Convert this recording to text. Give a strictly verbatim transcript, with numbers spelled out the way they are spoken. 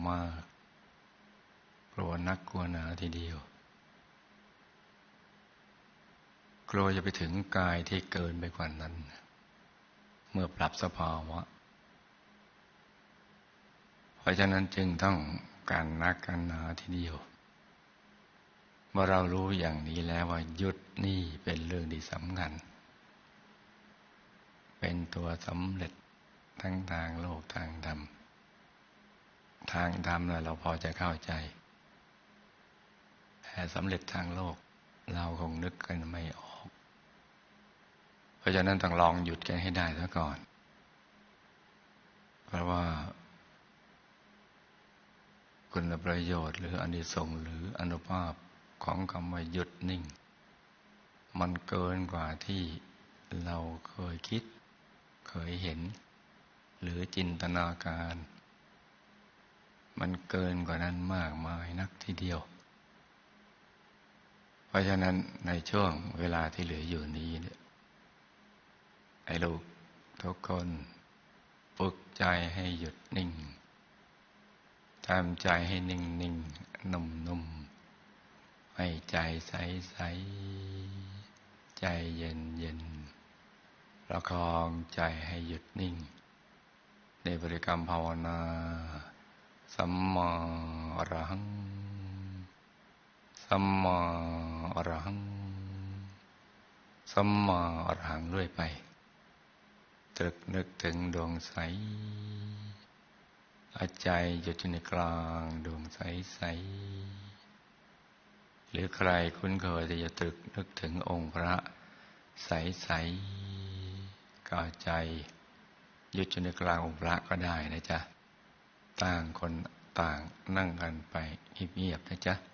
มากกลัวนักกลัวหนาทีเดียวกลัวจะไปถึงกายที่เกินไปกว่านั้นเมื่อปรับสภาวะเพราะฉะนั้นจึงต้องการนักกันหนาทีเดียวเมื่อเรารู้อย่างนี้แล้วว่าหยุดนี่เป็นเรื่องที่สำคัญเป็นตัวสำเร็จทั้งทางโลกทางธรรมทางธรรมเราพอจะเข้าใจแต่สำเร็จทางโลกเราคงนึกกันไม่ออกเพราะฉะนั้นต้องลองหยุดกันให้ได้ซะก่อนเพราะว่าคุณประโยชน์หรืออานิสงส์หรืออานุภาพของคำว่าหยุดนิ่งมันเกินกว่าที่เราเคยคิดเคยเห็นหรือจินตนาการมันเกินกว่านั้นมากมายนักทีเดียวเพราะฉะนั้นในช่วงเวลาที่เหลืออยู่นี้เนี่ยไอ้ลูกทุกคนฝึกใจให้หยุดนิ่งทำใจให้นิ่งนิ่งนุ่มนุ่มให้ใจใสใสใจเย็นเย็นประคองใจให้หยุดนิ่งในบริกรรมภาวนาสัมมาอรหังสัมมาอรหังสัมมาอรหังเรื่อยไปตรึกนึกถึงดวงใสเอาใจหยุดอยู่ในกลางดวงใสใสหรือใครคุ้นเคยที่จะตรึกนึกถึงองค์พระใสใสก็เอาใจหยุดอยู่ในกลางองค์พระก็ได้นะจ๊ะต่างคนต่างนั่งกันไปเงียบๆนะจ๊ะ